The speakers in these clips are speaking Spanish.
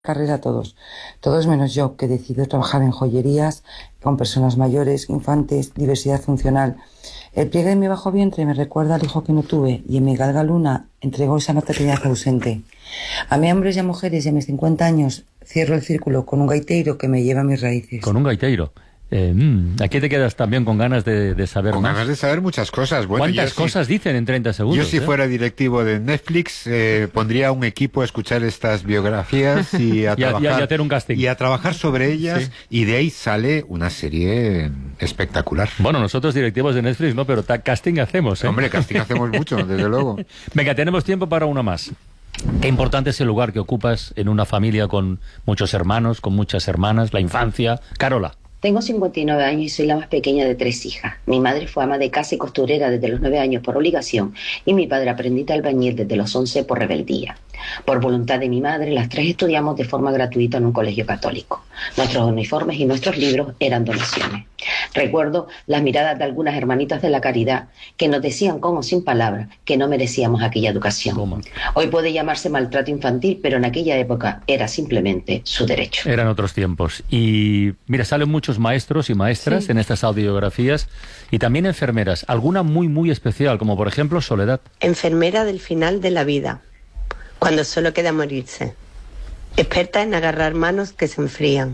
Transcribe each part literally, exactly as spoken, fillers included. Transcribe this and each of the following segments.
carrera a todos, todos menos yo, que decido trabajar en joyerías, con personas mayores, infantes, diversidad funcional. El pliegue de mi bajo vientre me recuerda al hijo que no tuve y en mi galga luna entregó esa maternidad ausente. A mí, hombres y a mujeres y a mis cincuenta años, cierro el círculo con un gaiteiro que me lleva a mis raíces. Con un gaiteiro. Eh, mm, aquí te quedas también con ganas de, de saber con más. Con ganas de saber muchas cosas. Bueno, ¿Cuántas cosas si, dicen en treinta segundos? Yo si eh? fuera directivo de Netflix eh, pondría un equipo a escuchar estas biografías y a, y a, trabajar, y a hacer un casting. Y a trabajar sobre ellas, sí. Y de ahí sale una serie espectacular. Bueno, nosotros directivos de Netflix no, pero casting hacemos, ¿eh? Hombre, casting hacemos mucho, desde luego. Venga, tenemos tiempo para una más. Qué importante es el lugar que ocupas en una familia con muchos hermanos, con muchas hermanas, la infancia. Carola. Tengo cincuenta y nueve años y soy la más pequeña de tres hijas. Mi madre fue ama de casa y costurera desde los nueve años por obligación y mi padre aprendiz de albañil desde los once por rebeldía. Por voluntad de mi madre, las tres estudiamos de forma gratuita en un colegio católico. Nuestros uniformes y nuestros libros eran donaciones. Recuerdo las miradas de algunas hermanitas de la caridad que nos decían como sin palabras que no merecíamos aquella educación. ¿Cómo? Hoy puede llamarse maltrato infantil, pero en aquella época era simplemente su derecho. Eran otros tiempos. Y mira, salen muchos maestros y maestras sí. en estas audiografías y también enfermeras. Alguna muy, muy especial, como por ejemplo Soledad. Enfermera del final de la vida, cuando solo queda morirse. Experta en agarrar manos que se enfrían.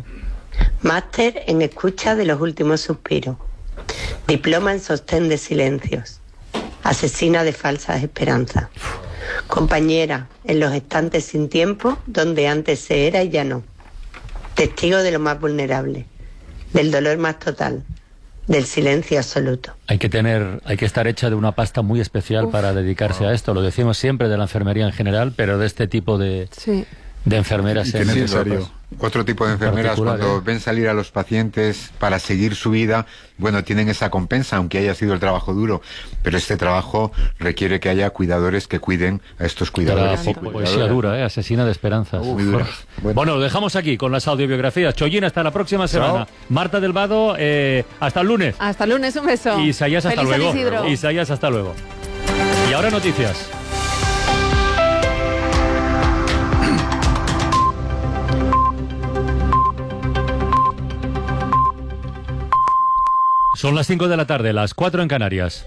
Máster en escucha de los últimos suspiros. Diploma en sostén de silencios. Asesina de falsas esperanzas. Compañera en los estantes sin tiempo, donde antes se era y ya no. Testigo de lo más vulnerable, del dolor más total, del silencio absoluto. Hay que tener, hay que estar hecha de una pasta muy especial Uf, para dedicarse wow. a esto. Lo decimos siempre de la enfermería en general, pero de este tipo de, sí. de enfermeras es necesario. Otro tipo de enfermeras cuando ¿eh? ven salir a los pacientes para seguir su vida, bueno, tienen esa compensa, aunque haya sido el trabajo duro, pero este trabajo requiere que haya cuidadores que cuiden a estos cuidadores. Po poesía dura, ¿eh? Asesina de esperanzas. Uf, muy dura. Bueno. bueno, lo dejamos aquí con las audiobiografías. Chollín, hasta la próxima semana. Chao. Marta del Vado, eh, hasta el lunes. Hasta el lunes, un beso. Y Isaías, hasta Feliz luego. Isidro. Isaías, hasta luego. Y ahora noticias. Son las cinco de la tarde, las cuatro en Canarias.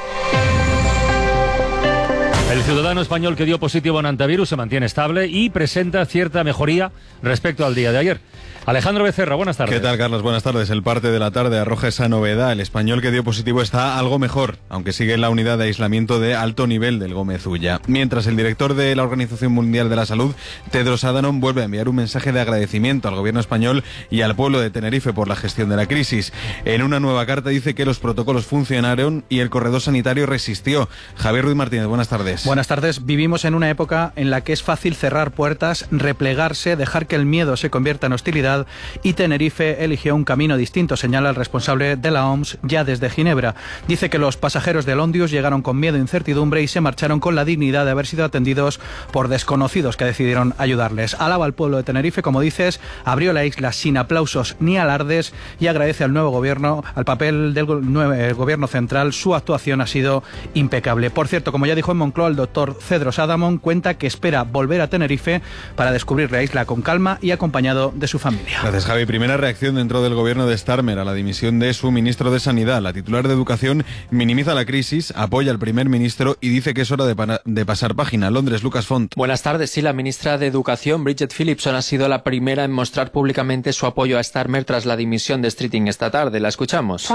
El ciudadano español que dio positivo en antivirus se mantiene estable y presenta cierta mejoría respecto al día de ayer. Alejandro Becerra, buenas tardes. ¿Qué tal, Carlos? Buenas tardes. El parte de la tarde arroja esa novedad. El español que dio positivo está algo mejor, aunque sigue en la unidad de aislamiento de alto nivel del Gómez Ulla. Mientras el director de la Organización Mundial de la Salud, Tedros Adhanom, vuelve a enviar un mensaje de agradecimiento al gobierno español y al pueblo de Tenerife por la gestión de la crisis. En una nueva carta dice que los protocolos funcionaron y el corredor sanitario resistió. Javier Ruiz Martínez, buenas tardes. Buenas tardes. Vivimos en una época en la que es fácil cerrar puertas, replegarse, dejar que el miedo se convierta en hostilidad, y Tenerife eligió un camino distinto, señala el responsable de la O M S ya desde Ginebra. Dice que los pasajeros del Ondius llegaron con miedo e incertidumbre y se marcharon con la dignidad de haber sido atendidos por desconocidos que decidieron ayudarles. Alaba al pueblo de Tenerife, como dices, abrió la isla sin aplausos ni alardes y agradece al nuevo gobierno, al papel del nuevo gobierno central. Su actuación ha sido impecable. Por cierto, como ya dijo en Moncloa el doctor Tedros Adhanom, cuenta que espera volver a Tenerife para descubrir la isla con calma y acompañado de su familia. Gracias, Javi. Primera reacción dentro del gobierno de Starmer a la dimisión de su ministro de Sanidad. La titular de Educación minimiza la crisis, apoya al primer ministro y dice que es hora de, de pasar página. Londres, Lucas Font. Buenas tardes. Sí, la ministra de Educación, Bridget Phillipson, ha sido la primera en mostrar públicamente su apoyo a Starmer tras la dimisión de Streeting esta tarde. La escuchamos.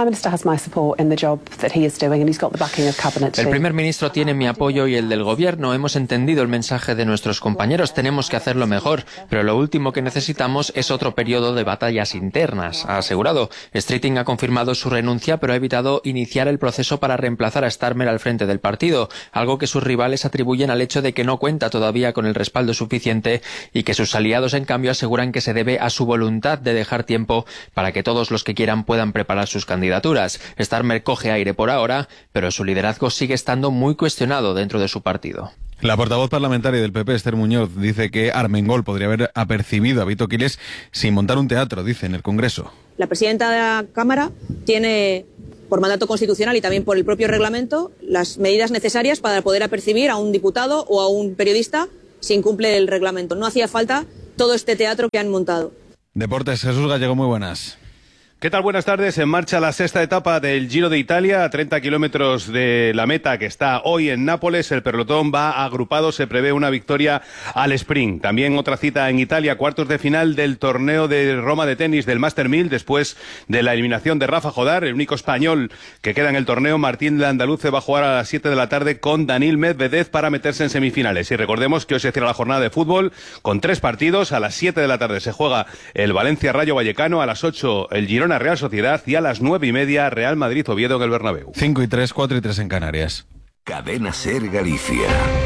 El primer ministro tiene mi apoyo y el del gobierno. Hemos entendido el mensaje de nuestros compañeros. Tenemos que hacerlo mejor, pero lo último que necesitamos es otro periodo de batallas internas, ha asegurado. Streeting ha confirmado su renuncia, pero ha evitado iniciar el proceso para reemplazar a Starmer al frente del partido, algo que sus rivales atribuyen al hecho de que no cuenta todavía con el respaldo suficiente y que sus aliados, en cambio, aseguran que se debe a su voluntad de dejar tiempo para que todos los que quieran puedan preparar sus candidaturas. Starmer coge aire por ahora, pero su liderazgo sigue estando muy cuestionado dentro de su partido. La portavoz parlamentaria del P P, Esther Muñoz, dice que Armengol podría haber apercibido a Vito Quiles sin montar un teatro, dice, en el Congreso. La presidenta de la Cámara tiene, por mandato constitucional y también por el propio reglamento, las medidas necesarias para poder apercibir a un diputado o a un periodista si incumple el reglamento. No hacía falta todo este teatro que han montado. Deportes, Jesús Gallego, muy buenas. ¿Qué tal? Buenas tardes. En marcha la sexta etapa del Giro de Italia, a treinta kilómetros de la meta que está hoy en Nápoles. El pelotón va agrupado, se prevé una victoria al sprint. También otra cita en Italia, cuartos de final del torneo de Roma de tenis del Master mil, después de la eliminación de Rafa Jodar, el único español que queda en el torneo. Martín Landaluce va a jugar a las siete de la tarde con Daniil Medvedev para meterse en semifinales. Y recordemos que hoy se cierra la jornada de fútbol con tres partidos. A las siete de la tarde se juega el Valencia Rayo Vallecano, a las ocho el Girona Real Sociedad y a las nueve y media Real Madrid Oviedo en el Bernabéu. cinco y tres, cuatro y tres en Canarias. Cadena Ser Galicia.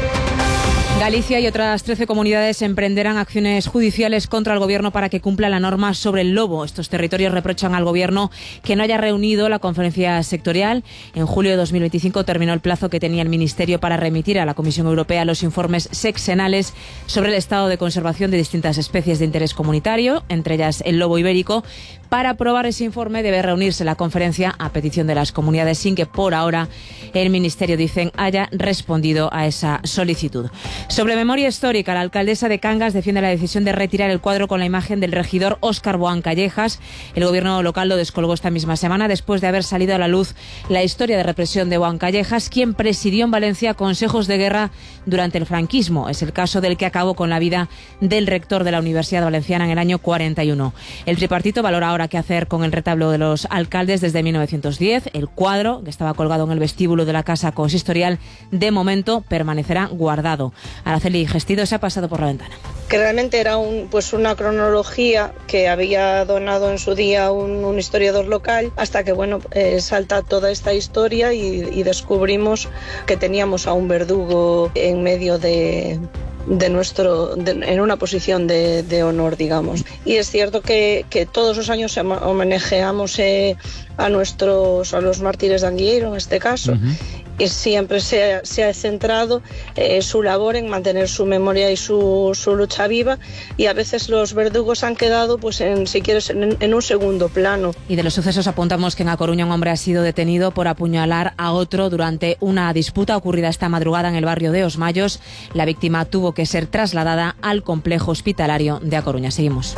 Galicia y otras trece comunidades emprenderán acciones judiciales contra el Gobierno para que cumpla la norma sobre el lobo. Estos territorios reprochan al Gobierno que no haya reunido la conferencia sectorial. En julio de dos mil veinticinco terminó el plazo que tenía el Ministerio para remitir a la Comisión Europea los informes sexenales sobre el estado de conservación de distintas especies de interés comunitario, entre ellas el lobo ibérico. Para aprobar ese informe debe reunirse la conferencia a petición de las comunidades, sin que por ahora el Ministerio, dicen, haya respondido a esa solicitud. Sobre memoria histórica, la alcaldesa de Cangas defiende la decisión de retirar el cuadro con la imagen del regidor Óscar Boán Callejas. El gobierno local lo descolgó esta misma semana después de haber salido a la luz la historia de represión de Boán Callejas, quien presidió en Valencia consejos de guerra durante el franquismo. Es el caso del que acabó con la vida del rector de la Universidad Valenciana en el año cuarenta y uno. El tripartito valora ahora qué hacer con el retablo de los alcaldes desde mil novecientos diez. El cuadro, que estaba colgado en el vestíbulo de la casa consistorial, de momento permanecerá guardado. Araceli Gestido se ha pasado por la ventana. Que realmente era un, pues una cronología que había donado en su día un, un historiador local, hasta que bueno eh, salta toda esta historia y, y descubrimos que teníamos a un verdugo en medio de... de nuestro de, en una posición de, de honor, digamos. Y es cierto que, que todos los años homenajeamos eh, a nuestros a los mártires de Anguieiro, en este caso. Uh-huh. Y siempre se ha, se ha centrado eh, su labor en mantener su memoria y su, su lucha viva, y a veces los verdugos han quedado, pues en, si quieres, en, en un segundo plano. Y de los sucesos apuntamos que en A Coruña un hombre ha sido detenido por apuñalar a otro durante una disputa ocurrida esta madrugada en el barrio de Os Mayos. La víctima tuvo que ser trasladada al complejo hospitalario de A Coruña. Seguimos.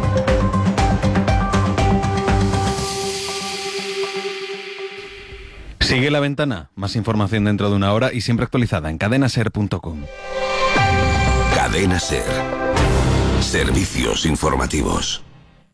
Sigue La Ventana. Más información dentro de una hora y siempre actualizada en cadena ser punto com. Cadena Ser. Servicios informativos.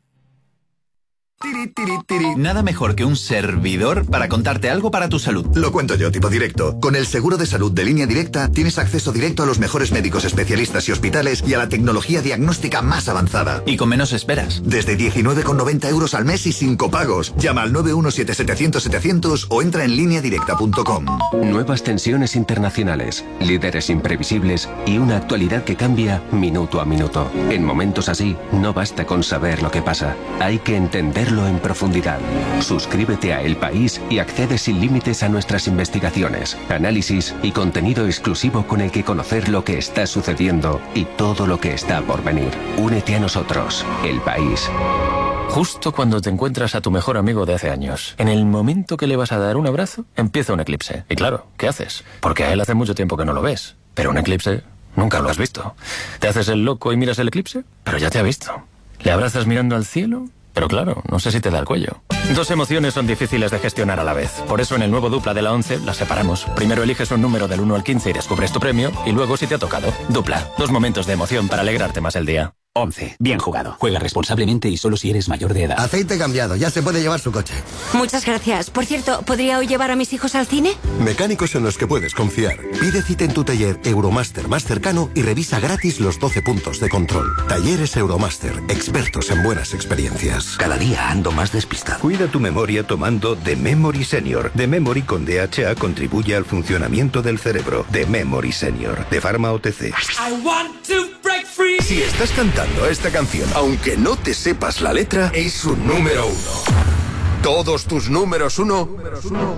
Nada mejor que un servidor para contarte algo para tu salud. Lo cuento yo, tipo directo. Con el seguro de salud de Línea Directa tienes acceso directo a los mejores médicos especialistas y hospitales y a la tecnología diagnóstica más avanzada. Y con menos esperas. Desde diecinueve con noventa euros al mes y sin copagos. Llama al nueve uno siete setecientos setecientos o entra en línea directa punto com. Nuevas tensiones internacionales, líderes imprevisibles y una actualidad que cambia minuto a minuto. En momentos así, no basta con saber lo que pasa. Hay que entender en profundidad. Suscríbete a El País y accede sin límites a nuestras investigaciones, análisis y contenido exclusivo con el que conocer lo que está sucediendo y todo lo que está por venir. Únete a nosotros, El País. Justo cuando te encuentras a tu mejor amigo de hace años, en el momento que le vas a dar un abrazo, empieza un eclipse. Y claro, ¿qué haces? Porque a él hace mucho tiempo que no lo ves. Pero un eclipse nunca lo has visto. ¿Te haces el loco y miras el eclipse? Pero ya te ha visto. ¿Le abrazas mirando al cielo? Pero claro, no sé si te da el cuello. Dos emociones son difíciles de gestionar a la vez. Por eso en el nuevo Dupla de la once las separamos. Primero eliges un número del uno al quince y descubres tu premio. Y luego si te ha tocado. Dupla. Dos momentos de emoción para alegrarte más el día. once. Bien jugado. Juega responsablemente y solo si eres mayor de edad. Aceite cambiado. Ya se puede llevar su coche. Muchas gracias. Por cierto, ¿podría hoy llevar a mis hijos al cine? Mecánicos en los que puedes confiar. Pide cita en tu taller Euromaster más cercano y revisa gratis los doce puntos de control. Talleres Euromaster. Expertos en buenas experiencias. Cada día ando más despistado. Cuida tu memoria tomando The Memory Senior. The Memory con D H A contribuye al funcionamiento del cerebro. The Memory Senior. De Pharma O T C. I want to break free. Si estás cantando esta canción, aunque no te sepas la letra, es un número uno. Todos tus números uno, números uno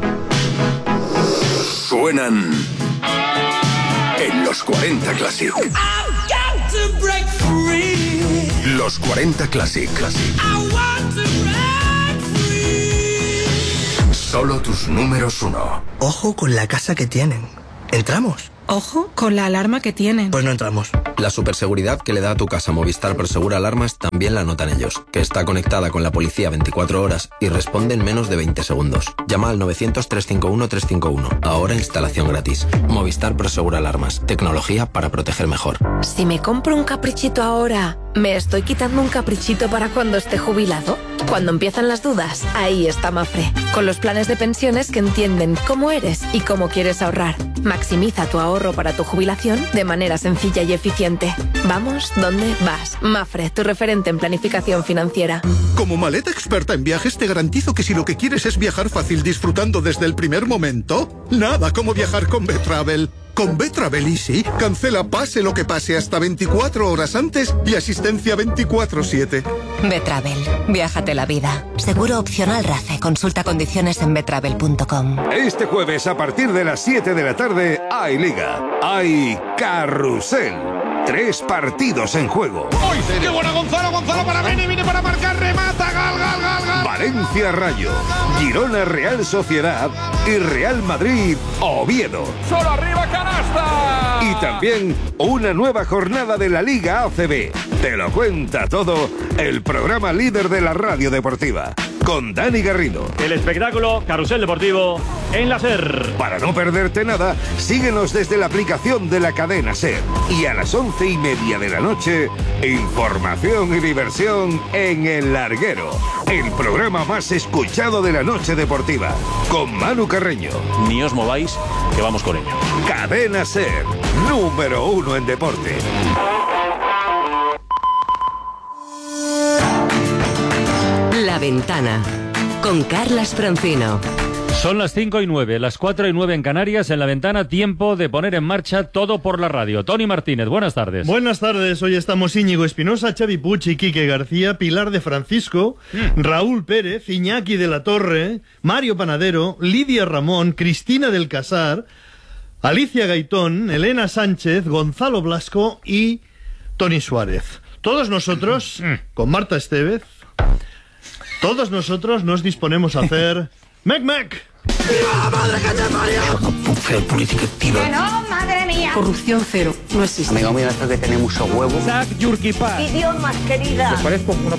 suenan en los cuarenta Classic. I've got to break free. Los cuarenta Classic. Classic. I want to break free. Solo tus números uno. Ojo con la casa que tienen. ¿Entramos? Ojo con la alarma que tienen. Pues no entramos. La superseguridad que le da a tu casa Movistar Prosegur Alarmas también la notan ellos, que está conectada con la policía veinticuatro horas y responde en menos de veinte segundos. Llama al novecientos, trescientos cincuenta y uno, trescientos cincuenta y uno. Ahora instalación gratis. Movistar Prosegur Alarmas. Tecnología para proteger mejor. Si me compro un caprichito ahora, ¿me estoy quitando un caprichito para cuando esté jubilado? Cuando empiezan las dudas, ahí está Mafre. Con los planes de pensiones que entienden cómo eres y cómo quieres ahorrar. Maximiza tu ahorro para tu jubilación de manera sencilla y eficiente. Vamos, ¿dónde vas? Mafre, tu referente en planificación financiera. Como maleta experta en viajes, te garantizo que si lo que quieres es viajar fácil disfrutando desde el primer momento, nada como viajar con B-Travel. Con B-Travel Easy, cancela pase lo que pase hasta veinticuatro horas antes y asistencia veinticuatro siete. B-Travel, viájate la vida. Seguro opcional RACE. Consulta condiciones en betravel punto com. Este jueves a partir de las siete de la tarde hay Liga, hay Carrusel. Tres partidos en juego. ¡Uy! ¡Qué bueno Gonzalo! Gonzalo para Beni, viene para marcar, remata, gal, gal, gal, gal. Valencia Rayo, Girona Real Sociedad y Real Madrid Oviedo. ¡Solo arriba, canasta! Y también una nueva jornada de la Liga A C B. Te lo cuenta todo el programa líder de la radio deportiva, con Dani Garrido. El espectáculo Carrusel Deportivo en la SER. Para no perderte nada, síguenos desde la aplicación de la cadena SER. Y a las once y media de la noche, información y diversión en El Larguero, el programa más escuchado de la noche deportiva, con Manu Carreño. Ni os mováis, que vamos con ello. Cadena SER, número uno en deporte. La Ventana, con Carlas Francino. Son las cinco y nueve, las cuatro y nueve en Canarias. En La Ventana, tiempo de poner en marcha todo por la radio. Tony Martínez, buenas tardes. Buenas tardes, hoy estamos Íñigo Espinosa, Xavi Puig y Quique García, Pilar de Francisco, mm. Raúl Pérez, Iñaki de la Torre, Mario Panadero, Lidia Ramón, Cristina del Casar, Alicia Gaitón, Elena Sánchez, Gonzalo Blasco y Tony Suárez. Todos nosotros, mm. con Marta Estevez, todos nosotros nos disponemos a hacer... ¡Mec, mec! ¡Viva la madre que te parió! Feo política activa. ¡Que no, madre mía! Corrupción cero, no existe. Amigo mío, esto que tiene mucho huevo. Zack Yurkipa. Idiomas, querida. ¿Te parezco una